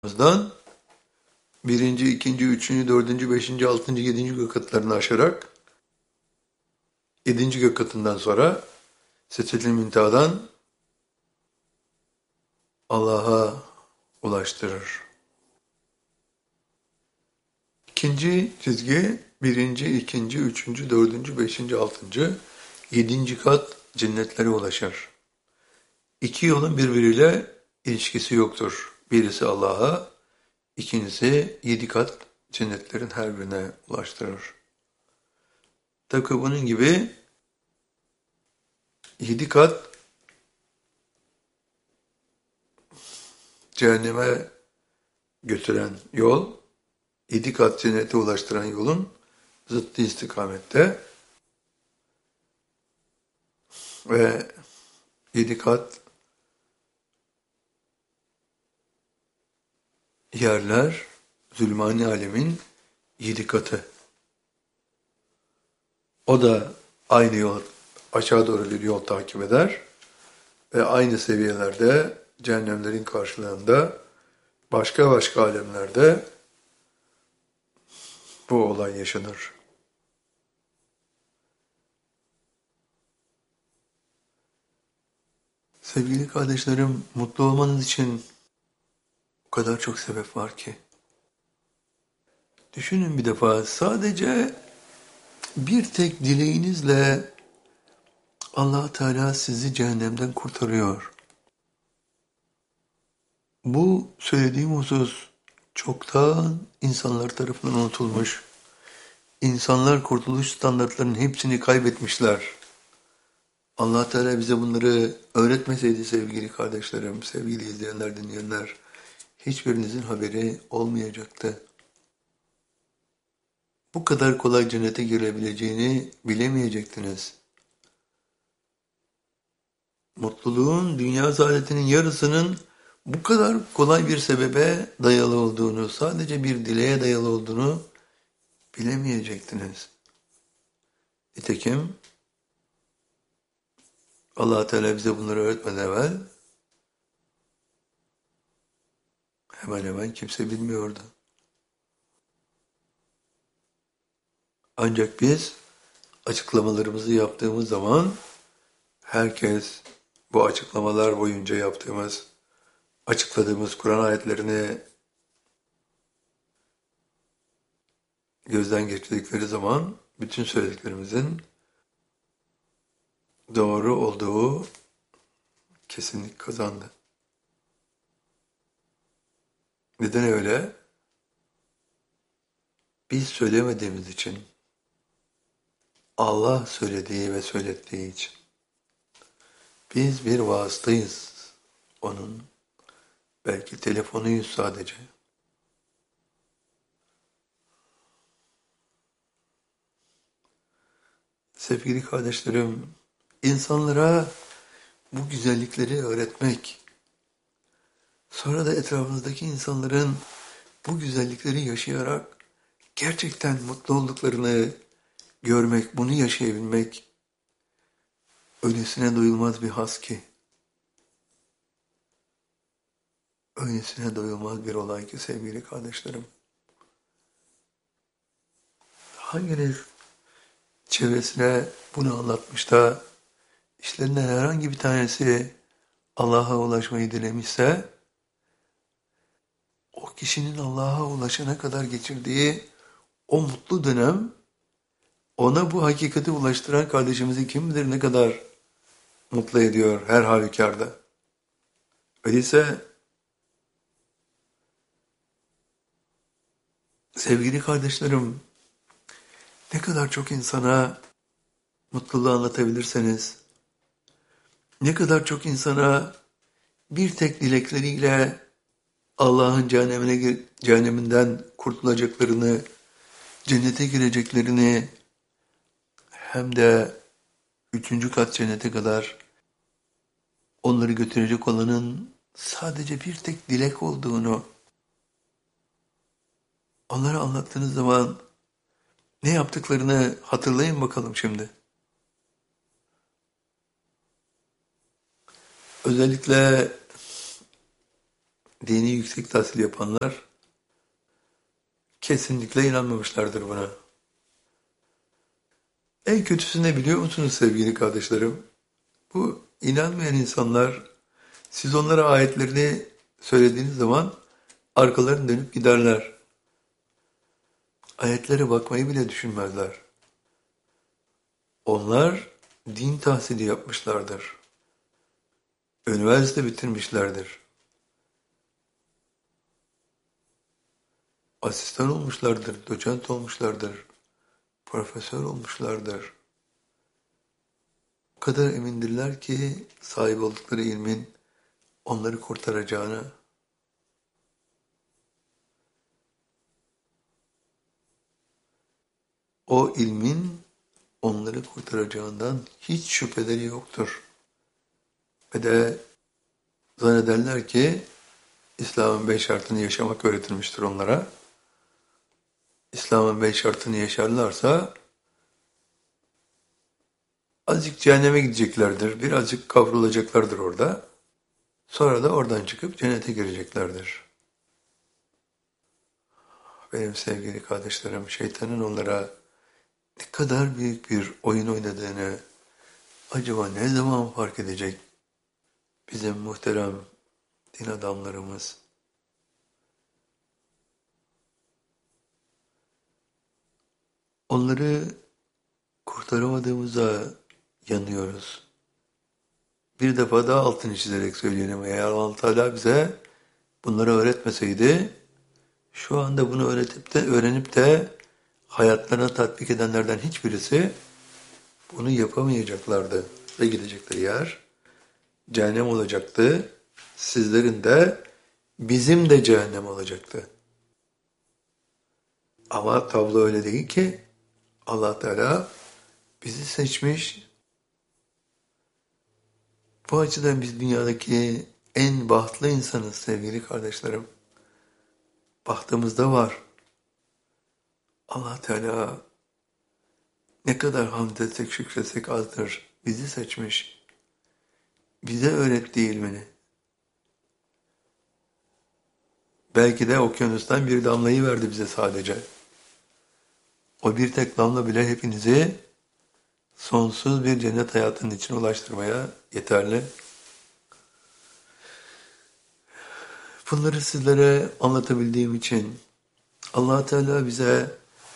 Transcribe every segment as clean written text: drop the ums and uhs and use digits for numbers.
Namazdan birinci, ikinci, üçüncü, dördüncü, beşinci, altıncı, yedinci gökatlarını aşarak yedinci gökatından sonra Sidratul Münteha'dan Allah'a ulaştırır. İkinci çizgi birinci, ikinci, üçüncü, dördüncü, beşinci, altıncı, yedinci kat cennetlere ulaşır. İki yolun birbiriyle ilişkisi yoktur. Birisi Allah'a, ikincisi yedi kat cennetlerin her birine ulaştırır. Tıpkı bunun gibi yedi kat cehenneme götüren yol, yedi kat cennete ulaştıran yolun zıttı istikamette ve yedi kat yerler zulmani alemin yedi katı. O da aynı yol, aşağı doğru bir yol takip eder ve aynı seviyelerde cehennemlerin karşılığında başka başka alemlerde bu olay yaşanır. Sevgili kardeşlerim, mutlu olmanız için o kadar çok sebep var ki. Düşünün bir defa sadece bir tek dileğinizle Allah Teala sizi cehennemden kurtarıyor. Bu söylediğim husus çoktan insanlar tarafından unutulmuş. İnsanlar kurtuluş standartlarının hepsini kaybetmişler. Allah Teala bize bunları öğretmeseydi sevgili kardeşlerim, sevgili izleyenler, dinleyenler, hiçbirinizin haberi olmayacaktı. Bu kadar kolay cennete girebileceğini bilemeyecektiniz. Mutluluğun, dünya saadetinin yarısının bu kadar kolay bir sebebe dayalı olduğunu, sadece bir dileğe dayalı olduğunu bilemeyecektiniz. Nitekim Allah Teala bize bunları öğretmeden evvel hemen hemen kimse bilmiyordu. Ancak biz açıklamalarımızı yaptığımız zaman herkes bu açıklamalar boyunca açıkladığımız Kur'an ayetlerini gözden geçirdikleri zaman bütün söylediklerimizin doğru olduğu kesinlik kazandı. Neden öyle? Biz söylemediğimiz için, Allah söylediği ve söylettiği için. Biz bir vasıtayız. Onun belki telefonuyuz sadece. Sevgili kardeşlerim, insanlara bu güzellikleri öğretmek, sonra da etrafınızdaki insanların bu güzellikleri yaşayarak gerçekten mutlu olduklarını görmek, bunu yaşayabilmek öylesine doyulmaz bir haz ki. Öylesine doyulmaz bir olay ki sevgili kardeşlerim. Hanginiz çevresine bunu anlatmış da işlerinden herhangi bir tanesi Allah'a ulaşmayı dilemişse, o kişinin Allah'a ulaşana kadar geçirdiği o mutlu dönem, ona bu hakikati ulaştıran kardeşimizi kim bilir ne kadar mutlu ediyor her halükarda. Öyleyse sevgili kardeşlerim, ne kadar çok insana mutluluğu anlatabilirseniz, ne kadar çok insana bir tek dilekleriyle Allah'ın cehenneminden kurtulacaklarını, cennete gireceklerini, hem de üçüncü kat cennete kadar onları götürecek olanın sadece bir tek dilek olduğunu onlara anlattığınız zaman ne yaptıklarını hatırlayın bakalım şimdi. Özellikle dini yüksek tahsil yapanlar kesinlikle inanmamışlardır buna. En kötüsü ne biliyor musunuz sevgili kardeşlerim? Bu inanmayan insanlar, siz onlara ayetlerini söylediğiniz zaman arkalarını dönüp giderler. Ayetlere bakmayı bile düşünmezler. Onlar din tahsili yapmışlardır. Üniversite bitirmişlerdir. Asistan olmuşlardır, doçent olmuşlardır, profesör olmuşlardır. O kadar emindirler ki sahip oldukları ilmin onları kurtaracağını. O ilmin onları kurtaracağından hiç şüpheleri yoktur. Ve de zannederler ki İslam'ın 5 şartını yaşamak öğretilmiştir onlara. İslam'ın 5 şartını yaşarlarsa azıcık cehenneme gideceklerdir, birazcık kavrulacaklardır orada. Sonra da oradan çıkıp cennete gireceklerdir. Benim sevgili kardeşlerim, şeytanın onlara ne kadar büyük bir oyun oynadığını acaba ne zaman fark edecek bizim muhterem din adamlarımız? Onları kurtaramadığımıza yanıyoruz. Bir defa daha altını çizerek söyleyelim. Eğer Allah Teala bize bunları öğretmeseydi, şu anda bunu öğrenip de hayatlarına tatbik edenlerden hiçbirisi bunu yapamayacaklardı. Ve gidecekleri yer cehennem olacaktı. Sizlerin de bizim de cehennem olacaktı. Ama tablo öyle değil ki. Allah Teala bizi seçmiş. Bu açıdan biz dünyadaki en bahtlı insanız sevgili kardeşlerim. Bahtımızda var. Allah Teala ne kadar hamd etsek şükretsek azdır. Bizi seçmiş. Bize öğretti ilmini. Belki de okyanustan bir damlayı verdi bize sadece. O bir tek damla bile hepinizi sonsuz bir cennet hayatının içine ulaştırmaya yeterli. Bunları sizlere anlatabildiğim için Allah Teala bize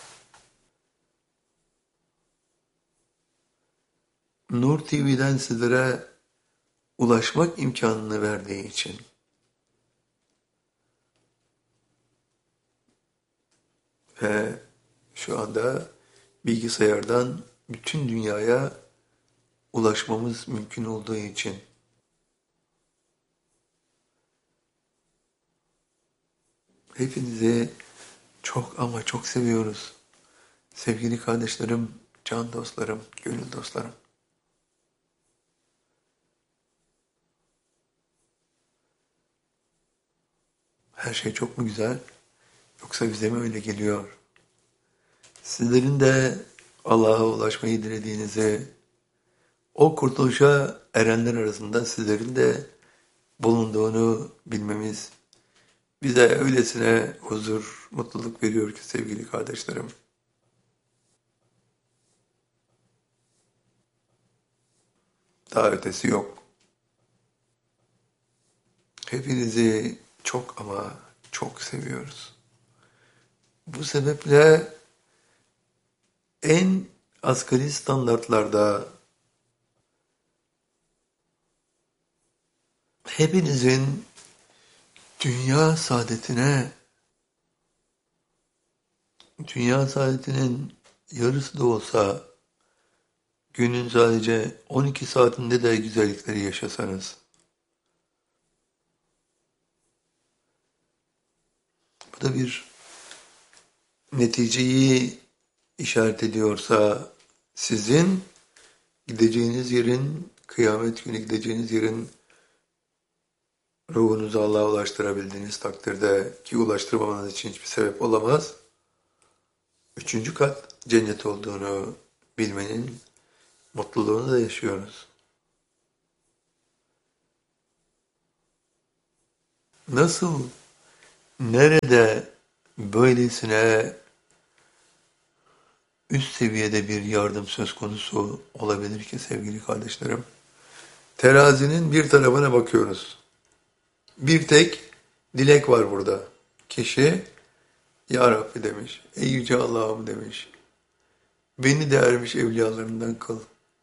Nur TV'den sizlere ulaşmak imkanını verdiği için ve şu anda bilgisayardan bütün dünyaya ulaşmamız mümkün olduğu için hepinizi çok ama çok seviyoruz. Sevgili kardeşlerim, can dostlarım, gönül dostlarım. Her şey çok mu güzel? Yoksa bize mi öyle geliyor? Sizlerin de Allah'a ulaşmayı dilediğinizi, o kurtuluşa erenler arasında sizlerin de bulunduğunu bilmemiz bize öylesine huzur, mutluluk veriyor ki sevgili kardeşlerim. Daha ötesi yok. Hepinizi çok ama çok seviyoruz. Bu sebeple en asgari standartlarda hepinizin dünya saadetinin yarısı da olsa günün sadece 12 saatinde de güzellikleri yaşasanız, bu da bir neticeyi işaret ediyorsa sizin gideceğiniz yerin, kıyamet günü gideceğiniz yerin ruhunuzu Allah'a ulaştırabildiğiniz takdirde ki ulaştırmamanız için hiçbir sebep olamaz. 3. kat cennet olduğunu bilmenin mutluluğunu da yaşıyoruz. Nasıl, nerede böylesine üst seviyede bir yardım söz konusu olabilir ki sevgili kardeşlerim? Terazinin bir tarafına bakıyoruz. Bir tek dilek var burada. Kişi, Ya Rabbi demiş, ey yüce Allah'ım demiş, beni de ermiş evliyalarından kıl.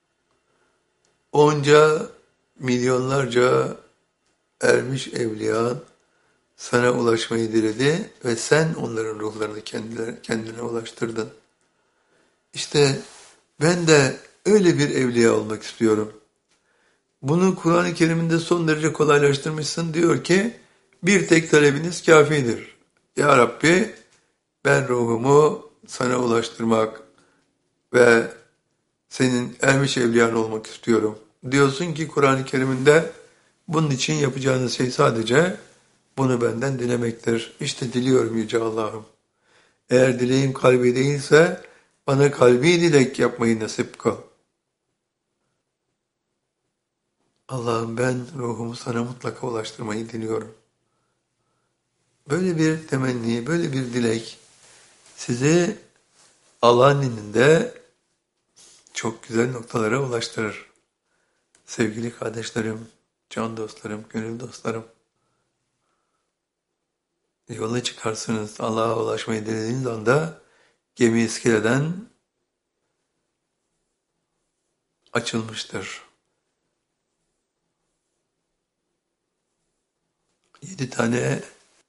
Onca, milyonlarca ermiş evliyan sana ulaşmayı diledi ve sen onların ruhlarını kendine ulaştırdın. İşte ben de öyle bir evliya olmak istiyorum. Bunu Kur'an-ı Kerim'inde son derece kolaylaştırmışsın. Diyor ki bir tek talebiniz kafidir. Ya Rabbi ben ruhumu sana ulaştırmak ve senin ermiş evliyan olmak istiyorum. Diyorsun ki Kur'an-ı Kerim'inde bunun için yapacağınız şey sadece bunu benden dilemektir. İşte diliyorum Yüce Allah'ım. Eğer dileğim kalbi değilse bana kalbi dilek yapmayı nasip kıl. Allah'ım ben ruhumu sana mutlaka ulaştırmayı diliyorum. Böyle bir temenni, böyle bir dilek sizi Allah'ın indinde çok güzel noktalara ulaştırır. Sevgili kardeşlerim, can dostlarım, gönül dostlarım, yola çıkarsınız. Allah'a ulaşmayı dilediğiniz anda gemi iskeleden açılmıştır. 7 tane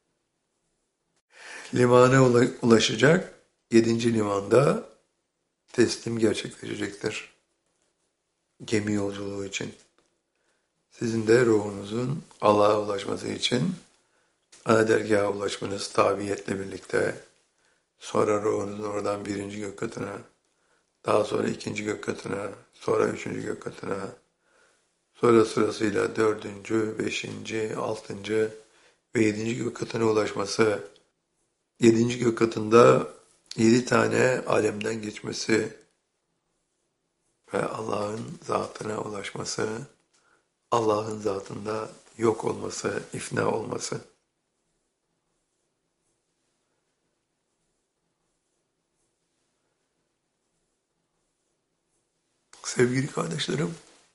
limana ulaşacak. 7. limanda teslim gerçekleşecektir. Gemi yolculuğu için. Sizin de ruhunuzun Allah'a ulaşması için ana dergaha ulaşmanız tabiyetle birlikte, sonra ruhunuzun oradan 1. gök katına, daha sonra 2. gök katına, sonra 3. gök katına, sonra sırasıyla 4., 5., 6. ve 7. gök katına ulaşması, 7. gök katında 7 tane alemden geçmesi ve Allah'ın zatına ulaşması, Allah'ın zatında yok olması, ifna olması. Sevgili kardeşlerim,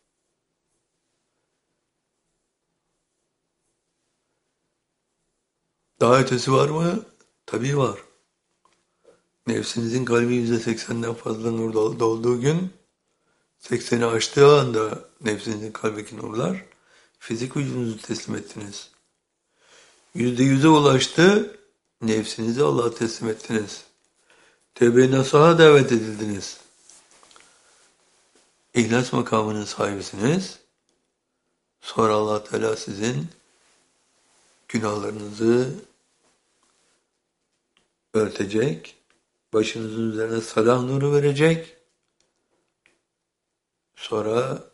daha ötesi var mı? Tabii var. Nefsinizin kalbi %80'den fazla nur dolduğu gün, 80'i aştığı anda nefsinizin kalbindeki nurlar, fizik vücudunuzu teslim ettiniz. %100'e ulaştı, nefsinizi Allah'a teslim ettiniz. Tevbe-i nasuha davet edildiniz. İhlas makamının sahibisiniz. Sonra Allah Teala sizin günahlarınızı örtecek, başınızın üzerine salah nuru verecek. Sonra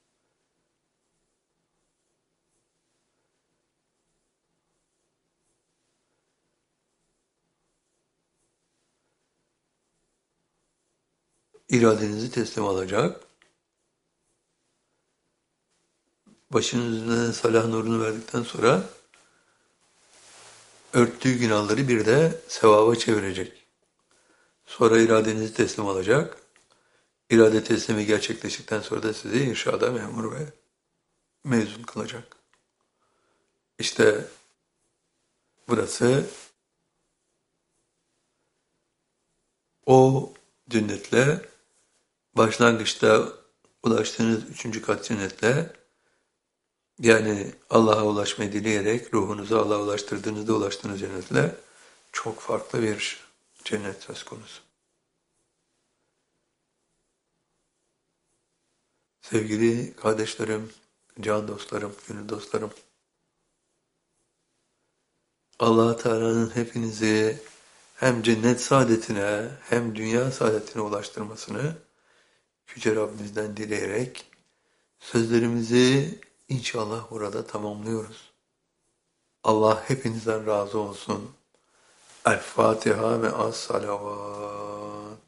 iradenizi teslim alacak. Başınızın üzerine salah nurunu verdikten sonra örttüğü günahları bir de sevaba çevirecek. Sonra iradenizi teslim alacak. İrade teslimi gerçekleştikten sonra da sizi irşada memur ve mezun kılacak. İşte burası o cennetle, başlangıçta ulaştığınız 3. kat cennetle, yani Allah'a ulaşmayı dileyerek ruhunuzu Allah'a ulaştırdığınızda ulaştığınız cennetle çok farklı bir cennet söz konusu. Sevgili kardeşlerim, can dostlarım, gönül dostlarım, Allah Teala'nın hepinizi hem cennet saadetine hem dünya saadetine ulaştırmasını Yüce Rabbimizden dileyerek sözlerimizi inşallah burada tamamlıyoruz. Allah hepinizden razı olsun. El Fatiha ve as-salavat.